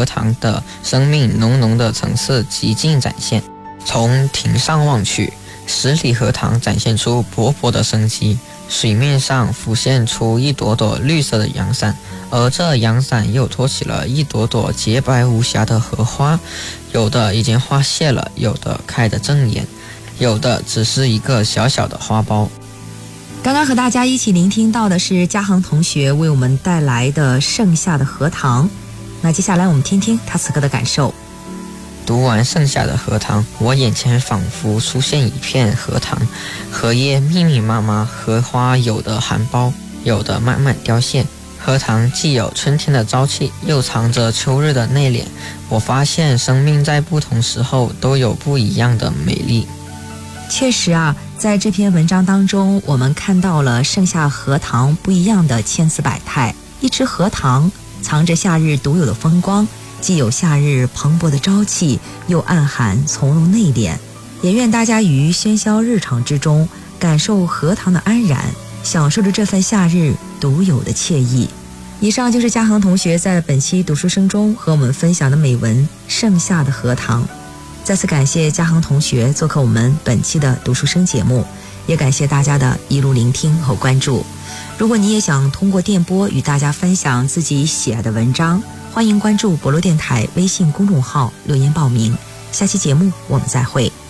荷塘的生命浓浓的橙色极尽展现。从亭上望去，10里荷塘展现出勃勃的生机，水面上浮现出一朵朵绿色的阳伞，而这阳伞又托起了一朵朵洁白无瑕的荷花，有的已经花谢了，有的开得正艳，有的只是一个小小的花苞。 刚刚和大家一起聆听到的是嘉恒同学为我们带来的《盛夏的荷塘》，那接下来我们听听他此刻的感受。 读完《盛夏的荷塘》，我眼前仿佛出现一片荷塘，荷叶密密麻麻，荷花有的含苞，有的慢慢凋谢。荷塘既有春天的朝气，又藏着秋日的内敛。我发现生命在不同时候都有不一样的美丽。 确实啊，在这篇文章当中，我们看到了盛夏荷塘不一样的千姿百态。一池荷塘藏着夏日独有的风光，既有夏日蓬勃的朝气，又暗含从容内敛。也愿大家于喧嚣日常之中，感受荷塘的安然，享受着这份夏日独有的惬意。以上就是嘉恒同学在本期读书声中和我们分享的美文《盛夏的荷塘》。再次感谢嘉恒同学做客我们本期的读书声节目，也感谢大家的一路聆听和关注。如果你也想通过电波与大家分享自己喜爱的文章，欢迎关注博罗电台微信公众号留言报名。下期节目我们再会。